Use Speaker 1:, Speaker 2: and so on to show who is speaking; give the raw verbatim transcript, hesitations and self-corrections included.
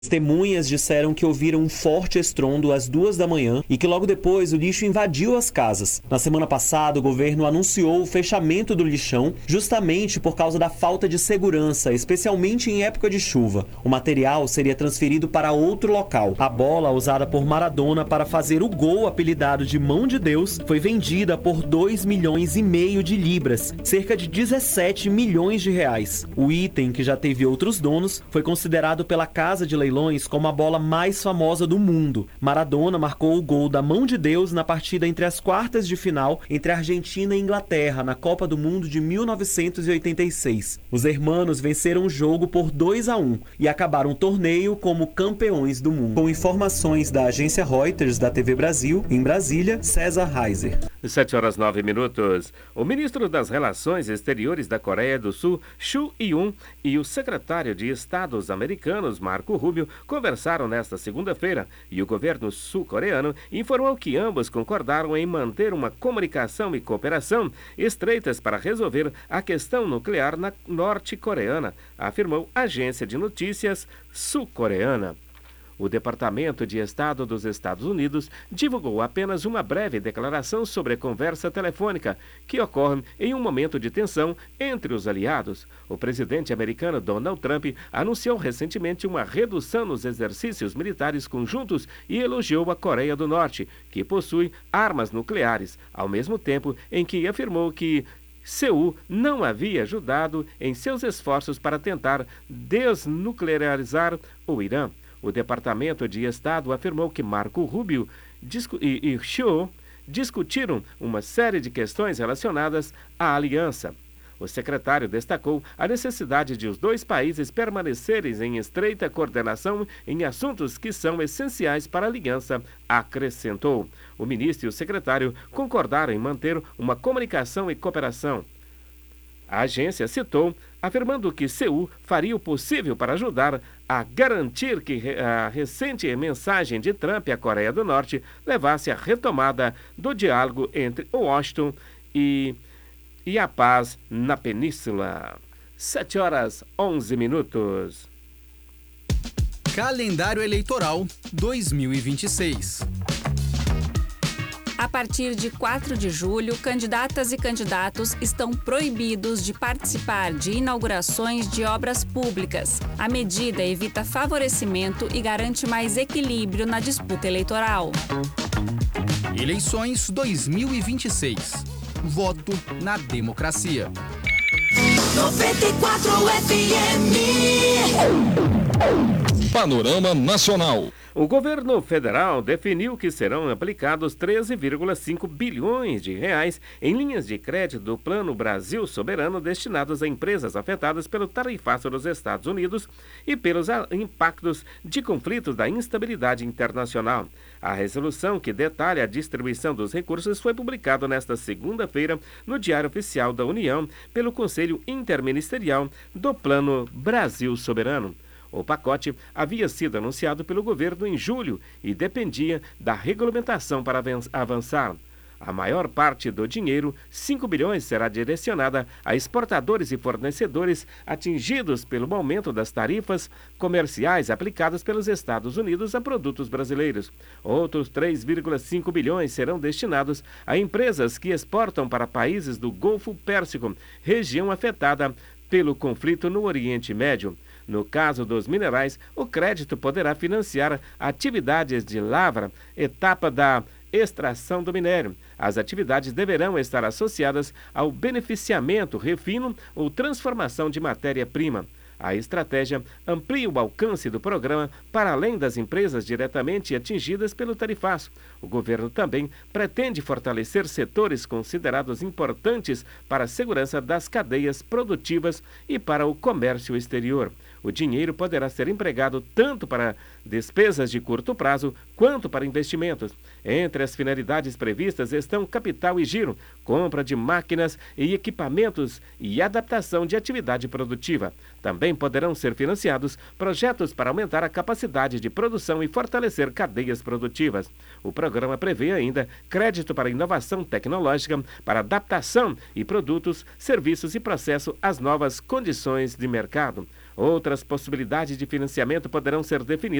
Speaker 1: Testemunhas disseram que ouviram um forte estrondo às duas da manhã e que logo depois o lixo invadiu as casas. Na semana passada, o governo anunciou o fechamento do lixão justamente por causa da falta de segurança, especialmente em época de chuva. O material seria transferido para outro local. A bola usada por Maradona para fazer o gol apelidado de Mão de Deus foi vendida por dois milhões e meio de libras, cerca de dezessete milhões de reais. O item, que já teve outros donos, foi considerado pela Casa de Leilões como a bola mais famosa do mundo. Maradona marcou o gol da Mão de Deus na partida entre as quartas de final entre Argentina e Inglaterra na Copa do Mundo de mil novecentos e oitenta e seis. Os hermanos venceram o jogo por dois a um e acabaram o torneio como campeões do mundo. Com informações da agência Reuters da T V Brasil, em Brasília, César Reiser.
Speaker 2: sete horas nove minutos. O ministro das Relações Exteriores da Coreia do Sul, Chu Eui-yong, e o secretário de Estados americanos, Marco Rubio, conversaram nesta segunda-feira e o governo sul-coreano informou que ambos concordaram em manter uma comunicação e cooperação estreitas para resolver a questão nuclear na norte-coreana, afirmou a agência de notícias sul-coreana. O Departamento de Estado dos Estados Unidos divulgou apenas uma breve declaração sobre a conversa telefônica, que ocorre em um momento de tensão entre os aliados. O presidente americano Donald Trump anunciou recentemente uma redução nos exercícios militares conjuntos e elogiou a Coreia do Norte, que possui armas nucleares, ao mesmo tempo em que afirmou que Seul não havia ajudado em seus esforços para tentar desnuclearizar o Irã. O Departamento de Estado afirmou que Marco Rubio e, e Chu discutiram uma série de questões relacionadas à aliança. O secretário destacou a necessidade de os dois países permanecerem em estreita coordenação em assuntos que são essenciais para a aliança, acrescentou. O ministro e o secretário concordaram em manter uma comunicação e cooperação. A agência citou, afirmando que Seul faria o possível para ajudar a garantir que a recente mensagem de Trump à Coreia do Norte levasse à retomada do diálogo entre Washington e, e a paz na península. sete horas onze minutos.
Speaker 3: Calendário Eleitoral dois mil e vinte e seis.
Speaker 4: A partir de quatro de julho, candidatas e candidatos estão proibidos de participar de inaugurações de obras públicas. A medida evita favorecimento e garante mais equilíbrio na disputa eleitoral.
Speaker 3: Eleições dois mil e vinte e seis. Voto na democracia.
Speaker 5: noventa e quatro F M.
Speaker 6: Panorama Nacional.
Speaker 2: O governo federal definiu que serão aplicados treze vírgula cinco bilhões de reais em linhas de crédito do Plano Brasil Soberano destinados a empresas afetadas pelo tarifaço dos Estados Unidos e pelos impactos de conflitos da instabilidade internacional. A resolução que detalha a distribuição dos recursos foi publicada nesta segunda-feira no Diário Oficial da União pelo Conselho Interministerial do Plano Brasil Soberano. O pacote havia sido anunciado pelo governo em julho e dependia da regulamentação para avançar. A maior parte do dinheiro, cinco bilhões, será direcionada a exportadores e fornecedores atingidos pelo aumento das tarifas comerciais aplicadas pelos Estados Unidos a produtos brasileiros. Outros três vírgula cinco bilhões serão destinados a empresas que exportam para países do Golfo Pérsico, região afetada pelo conflito no Oriente Médio. No caso dos minerais, o crédito poderá financiar atividades de lavra, etapa da extração do minério. As atividades deverão estar associadas ao beneficiamento, refino ou transformação de matéria-prima. A estratégia amplia o alcance do programa para além das empresas diretamente atingidas pelo tarifaço. O governo também pretende fortalecer setores considerados importantes para a segurança das cadeias produtivas e para o comércio exterior. O dinheiro poderá ser empregado tanto para despesas de curto prazo quanto para investimentos. Entre as finalidades previstas estão capital e giro, compra de máquinas e equipamentos e adaptação de atividade produtiva. Também poderão ser financiados projetos para aumentar a capacidade de produção e fortalecer cadeias produtivas. O programa prevê ainda crédito para inovação tecnológica, para adaptação e produtos, serviços e processo às novas condições de mercado. Outras possibilidades de financiamento poderão ser definidas